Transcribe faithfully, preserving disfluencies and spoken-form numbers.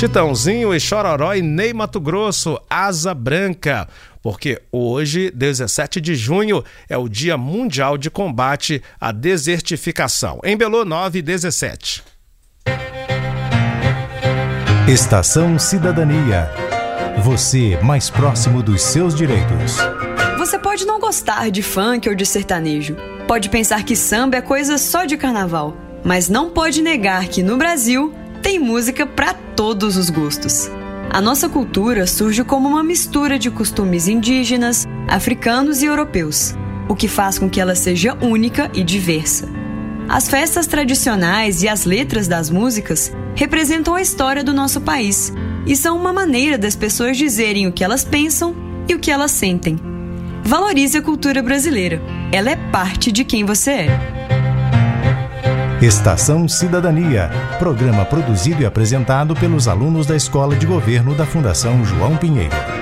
Chitãozinho e Chororó e Ney Matogrosso, Asa Branca. Porque hoje, dezessete de junho, é o Dia Mundial de Combate à Desertificação. Em Belo nove e dezessete. Estação Cidadania. Você mais próximo dos seus direitos. Você pode não gostar de funk ou de sertanejo. Pode pensar que samba é coisa só de carnaval. Mas não pode negar que no Brasil tem música para todos os gostos. A nossa cultura surge como uma mistura de costumes indígenas, africanos e europeus, o que faz com que ela seja única e diversa. As festas tradicionais e as letras das músicas representam a história do nosso país e são uma maneira das pessoas dizerem o que elas pensam e o que elas sentem. Valorize a cultura brasileira. Ela é parte de quem você é. Estação Cidadania, programa produzido e apresentado pelos alunos da Escola de Governo da Fundação João Pinheiro.